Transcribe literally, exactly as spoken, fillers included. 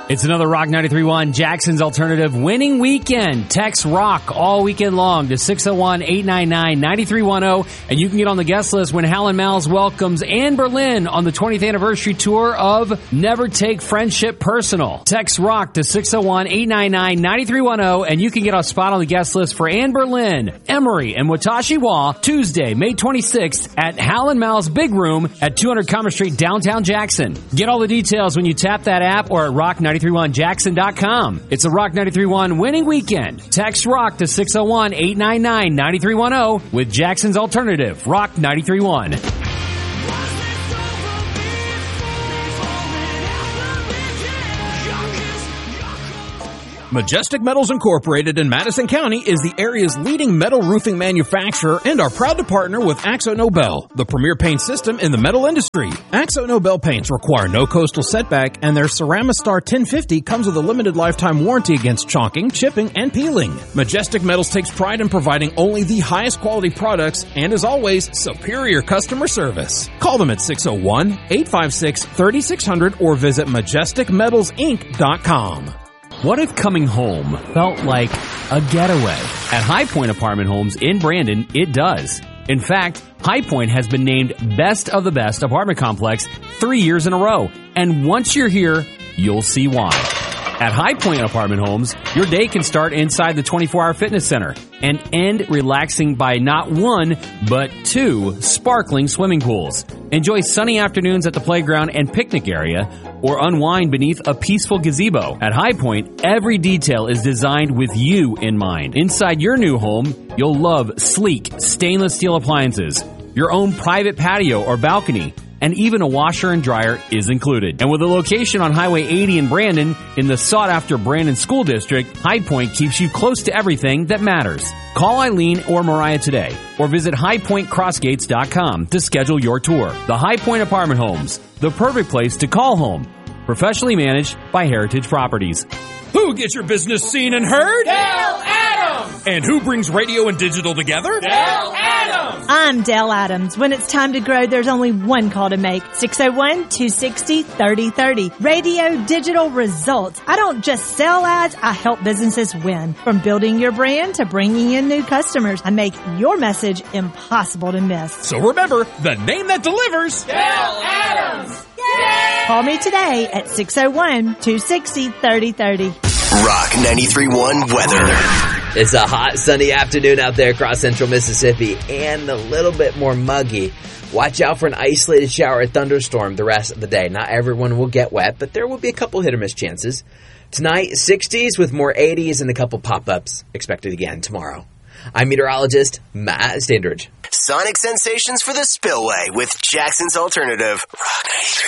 It's another Rock ninety-three point one Jackson's Alternative winning weekend. Text ROCK all weekend long to six oh one, eight nine nine, nine three one oh, and you can get on the guest list when Hal and Mal's welcomes Anne Berlin on the twentieth anniversary tour of Never Take Friendship Personal. Text ROCK to six oh one, eight nine nine, nine three one oh, and you can get a spot on the guest list for Anne Berlin, Emery, and Watashi Wa Tuesday, May twenty-sixth at Hal and Mal's Big Room at two hundred Commerce Street, downtown Jackson. Get all the details when you tap that app or at rock ninety-three point one jackson dot com. It's a Rock ninety-three point one winning weekend. Text ROCK to six oh one, eight nine nine, nine three one oh with Jackson's Alternative, Rock ninety-three point one. Majestic Metals Incorporated in Madison County is the area's leading metal roofing manufacturer and are proud to partner with Axo Nobel, the premier paint system in the metal industry. Axo Nobel paints require no coastal setback, and their Ceramistar ten fifty comes with a limited lifetime warranty against chalking, chipping, and peeling. Majestic Metals takes pride in providing only the highest quality products and, as always, superior customer service. Call them at six oh one, eight five six, three six zero zero or visit majestic metals inc dot com. What if coming home felt like a getaway? At High Point Apartment Homes in Brandon, it does. In fact, High Point has been named Best of the Best apartment complex three years in a row. And once you're here, you'll see why. At High Point Apartment Homes, your day can start inside the twenty-four hour fitness center and end relaxing by not one, but two sparkling swimming pools. Enjoy sunny afternoons at the playground and picnic area, or unwind beneath a peaceful gazebo. At High Point, every detail is designed with you in mind. Inside your new home, you'll love sleek stainless steel appliances, your own private patio or balcony, and even a washer and dryer is included. And with a location on Highway eighty in Brandon, in the sought-after Brandon School District, High Point keeps you close to everything that matters. Call Eileen or Mariah today, or visit high point crossgates dot com to schedule your tour. The High Point Apartment Homes, the perfect place to call home. Professionally managed by Heritage Properties. Who gets your business seen and heard? Dale Adams! And who brings radio and digital together? Dale Adams! I'm Dale Adams. When it's time to grow, there's only one call to make. six oh one, two six oh, three oh three oh. Radio Digital Results. I don't just sell ads, I help businesses win. From building your brand to bringing in new customers, I make your message impossible to miss. So remember, the name that delivers. Dale Adams! Yay! Call me today at six oh one, two six oh, three oh three oh. Rock ninety-three point one weather. It's a hot, sunny afternoon out there across central Mississippi and a little bit more muggy. Watch out for an isolated shower or thunderstorm the rest of the day. Not everyone will get wet, but there will be a couple hit or miss chances. Tonight, sixties with more eighties and a couple pop-ups expected again tomorrow. I'm meteorologist Matt Standridge. Sonic sensations for the spillway with Jackson's Alternative. Rock ninety-three.